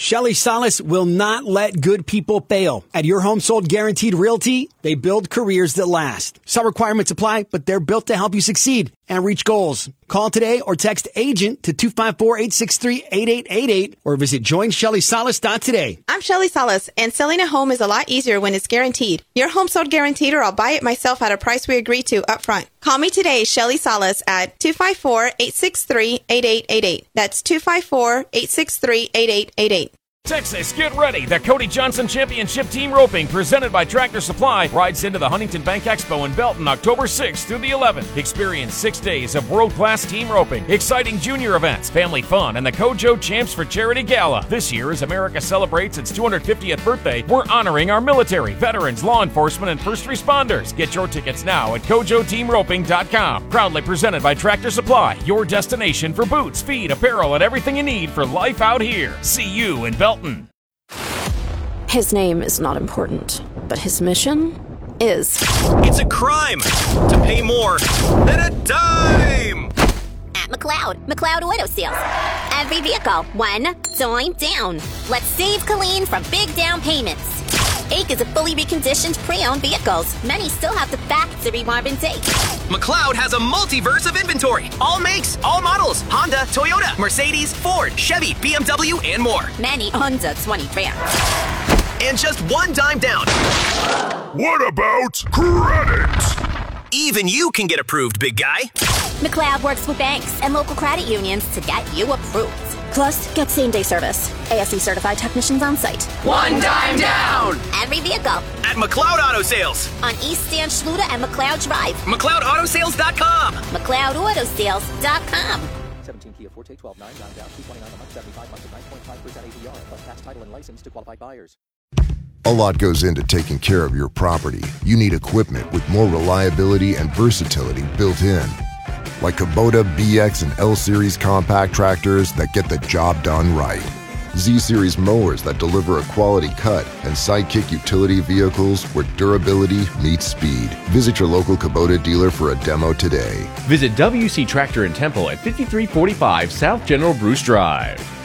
Shelly Salas will not let good people fail. At Your Home Sold Guaranteed Realty, they build careers that last. Some requirements apply, but they're built to help you succeed and reach goals. Call today or text AGENT to 254-863-8888 or visit joinshellysalas.today. I'm Shelly Salas, and selling a home is a lot easier when it's guaranteed. Your Home Sold Guaranteed, or I'll buy it myself at a price we agree to up front. Call me today, Shelly Salas, at 254-863-8888. That's 254-863-8888. Texas, get ready. The Cody Johnson Championship Team Roping, presented by Tractor Supply, rides into the Huntington Bank Expo in Belton October 6th through the 11th. Experience 6 days of world-class team roping, exciting junior events, family fun, and the Kojo Champs for Charity Gala. This year, as America celebrates its 250th birthday, we're honoring our military, veterans, law enforcement, and first responders. Get your tickets now at kojoteamroping.com. Proudly presented by Tractor Supply, your destination for boots, feed, apparel, and everything you need for life out here. See you in Belton. His name is not important, but his mission is. It's a crime to pay more than a dime! At McLeod Auto Sales. Every vehicle, one dime down. Let's save Colleen from big down payments. AIC is a fully reconditioned pre-owned vehicles. Many still have the factory warranty date. McLeod has a multiverse of inventory. All makes, all models. Honda, Toyota, Mercedes, Ford, Chevy, BMW, and more. Many under 20 grand. And just one dime down. What about credit? Even you can get approved, big guy. McLeod works with banks and local credit unions to get you approved. Plus, get same-day service. ASE certified technicians on site. One dime down! Every vehicle. At McLeod Auto Sales. On East Stan Schluter and McLeod Drive. McLeodAutosales.com. McLeodAutosales.com. 17 Kia Forte 12.9 down, $229 a month, 75 months at 9.5% APR, plus tax, title, and license to qualified buyers. A lot goes into taking care of your property. You need equipment with more reliability and versatility built in. Like Kubota BX and L-Series compact tractors that get the job done right. Z-Series mowers that deliver a quality cut, and Sidekick utility vehicles where durability meets speed. Visit your local Kubota dealer for a demo today. Visit WC Tractor in Temple at 5345 South General Bruce Drive.